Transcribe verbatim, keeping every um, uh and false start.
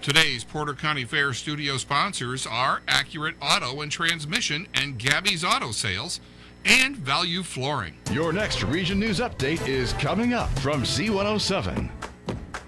Today's Porter County Fair studio sponsors are Accurate Auto and Transmission and Gabby's Auto Sales and Value Flooring. Your next Region News Update is coming up from Z one oh seven.